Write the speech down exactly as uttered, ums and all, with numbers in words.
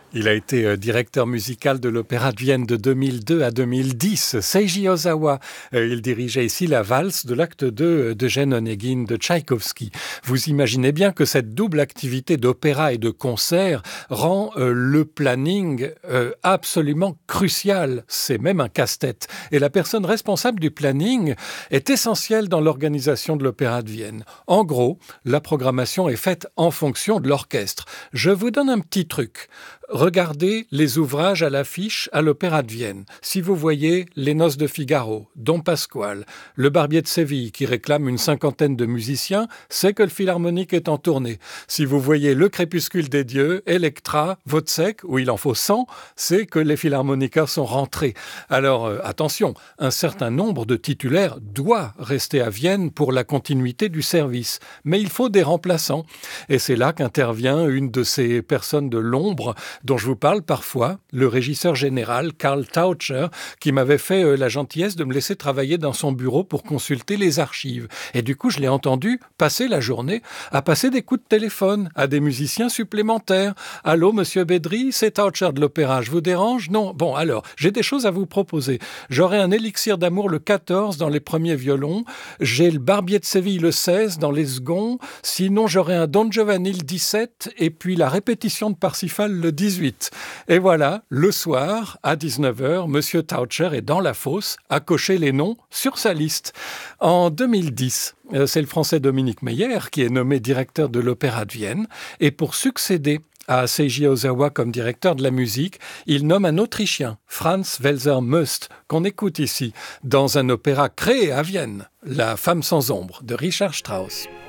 Il a été euh, directeur musical de l'Opéra de Vienne de deux mille deux à deux mille dix. Seiji Ozawa, euh, il dirigeait ici la valse de l'acte deux d'Eugène Onegin de Tchaïkovski. Vous imaginez bien que cette double activité d'opéra et de concert rend euh, le planning euh, absolument crucial. C'est même un casse-tête. Et la personne responsable du planning est essentielle dans l'organisation de l'Opéra de Vienne. En gros, la programmation est faite en fonction de l'orchestre. Je vous donne un petit truc. Regardez les ouvrages à l'affiche à l'Opéra de Vienne. Si vous voyez Les Noces de Figaro, Don Pasquale, Le Barbier de Séville qui réclame une cinquantaine de musiciens, c'est que le Philharmonique est en tournée. Si vous voyez Le Crépuscule des Dieux, Elektra, Wozzeck, où il en faut cent, c'est que les philharmoniqueurs sont rentrés. Alors euh, attention, un certain nombre de titulaires doit rester à Vienne pour la continuité du service. Mais il faut des remplaçants. Et c'est là qu'intervient une de ces personnes de l'ombre dont je vous parle parfois, le régisseur général Karl Taucher, qui m'avait fait euh, la gentillesse de me laisser travailler dans son bureau pour consulter les archives. Et du coup, je l'ai entendu passer la journée à passer des coups de téléphone à des musiciens supplémentaires. « Allô, monsieur Bédry, c'est Taucher de l'Opéra, je vous dérange ?» Non. Bon, alors, j'ai des choses à vous proposer. J'aurai un élixir d'amour le quatorze dans les premiers violons, j'ai le Barbier de Séville le seize dans les seconds, sinon j'aurai un Don Giovanni le dix-sept et puis la répétition de Parsifal le dix-huit. Et voilà, le soir, à dix-neuf heures, monsieur Taucher est dans la fosse à cocher les noms sur sa liste. En deux mille dix, c'est le Français Dominique Meyer qui est nommé directeur de l'Opéra de Vienne. Et pour succéder à Seiji Ozawa comme directeur de la musique, il nomme un Autrichien, Franz Welser-Möst, qu'on écoute ici, dans un opéra créé à Vienne, La Femme sans ombre, de Richard Strauss.